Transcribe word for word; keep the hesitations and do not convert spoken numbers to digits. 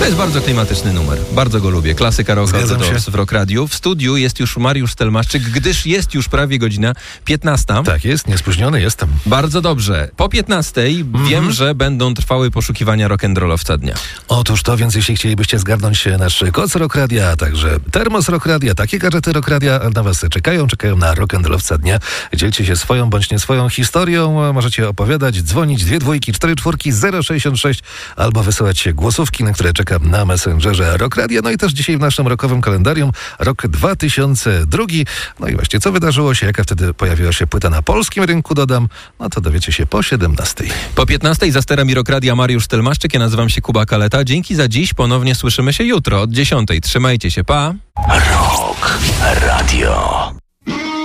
To jest bardzo klimatyczny numer. Bardzo go lubię. Klasyka Rock of the Doors w Rock Radio. W studiu jest już Mariusz Stelmaszczyk, gdyż jest już prawie godzina piętnasta. Tak jest, niespóźniony jestem. Bardzo dobrze. Po piętnastej mm-hmm. wiem, że będą trwały poszukiwania rock'n'rollowca dnia. Otóż to, więc jeśli chcielibyście zgarnąć nasz koc Rock Radia, a także termos Rock Radia, takie gadżety Rock Radia na was czekają, czekają na rock'n'rollowca dnia. Dzielcie się swoją bądź nie swoją historią, możecie opowiadać, dzwonić dwie dwójki, cztery czwórki, zero sześćdziesiąt sześć albo wysyłać głosówki, na które czekam na Messengerze Rock Radia. No i też dzisiaj w naszym rockowym kalendarium rok dwa tysiące drugi. No i właśnie, co wydarzyło się, jaka wtedy pojawiła się płyta na polskim rynku, dodam, no to dowiecie się po siedemnastej. Po piętnastej za sterami Rock Radia Mariusz Stelmaszczyk, ja nazywam się Kuba Kaleta. Dzięki za dziś, ponownie słyszymy się jutro od dziesiątej. Trzymajcie się, pa! Rock Radio.